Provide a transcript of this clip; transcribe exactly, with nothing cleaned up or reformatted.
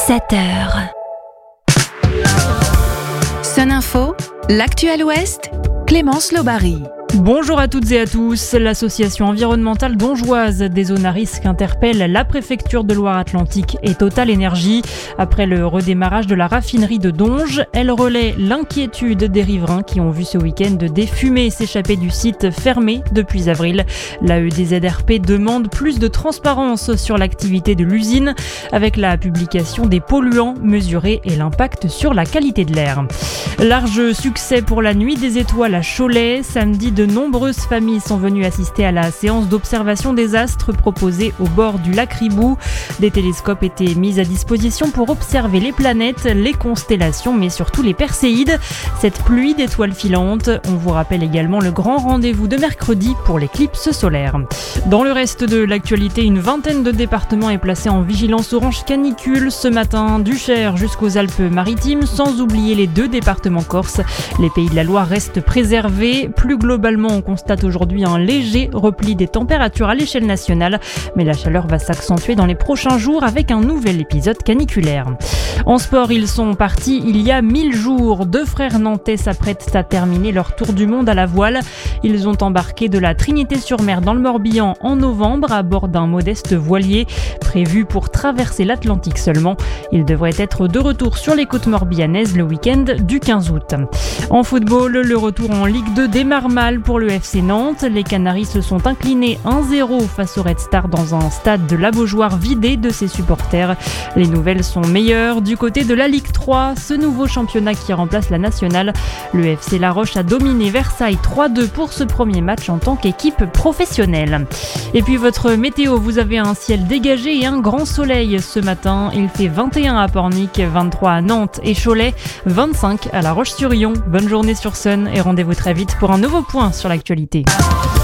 sept heures. Sun Info, l'actu à l'Ouest, Clémence Lobary. Bonjour à toutes et à tous. L'association environnementale dongeoise des zones à risque interpelle la préfecture de Loire-Atlantique et Total Énergie. Après le redémarrage de la raffinerie de Donge, elle relaie l'inquiétude des riverains qui ont vu ce week-end des fumées s'échapper du site fermé depuis avril. L'A E D Z R P demande plus de transparence sur l'activité de l'usine avec la publication des polluants mesurés et l'impact sur la qualité de l'air. Large succès pour la Nuit des Étoiles à Cholet. Samedi, de nombreuses familles sont venues assister à la séance d'observation des astres proposée au bord du lac Ribou. Des télescopes étaient mis à disposition pour observer les planètes, les constellations, mais surtout les Perséides. Cette pluie d'étoiles filantes. On vous rappelle également le grand rendez-vous de mercredi pour l'éclipse solaire. Dans le reste de l'actualité, une vingtaine de départements est placée en vigilance orange canicule ce matin, du Cher jusqu'aux Alpes-Maritimes, sans oublier les deux départements corses. Les Pays de la Loire restent préservés. Plus globalement, on constate aujourd'hui un léger repli des températures à l'échelle nationale, mais la chaleur va s'accentuer dans les prochains jours avec un nouvel épisode caniculaire. En sport, ils sont partis il y a mille jours. Deux frères nantais s'apprêtent à terminer leur tour du monde à la voile. Ils ont embarqué de la Trinité-sur-Mer dans le Morbihan en novembre à bord d'un modeste voilier prévu pour traverser l'Atlantique seulement. Ils devraient être de retour sur les côtes morbihanaises le week-end du quinze août. En football, le retour en Ligue deux démarre mal pour le F C Nantes. Les Canaris se sont inclinés un zéro face au Red Star dans un stade de la Beaujoire vidé de ses supporters. Les nouvelles sont meilleures du côté de la Ligue trois, ce nouveau championnat qui remplace la nationale. Le F C La Roche a dominé Versailles trois deux pour ce premier match en tant qu'équipe professionnelle. Et puis votre météo, vous avez un ciel dégagé et un grand soleil ce matin. Il fait vingt et un à Pornic, vingt-trois à Nantes et Cholet, vingt-cinq à La Roche-sur-Yon. Bonne journée sur Sun et rendez-vous très vite pour un nouveau point sur l'actualité.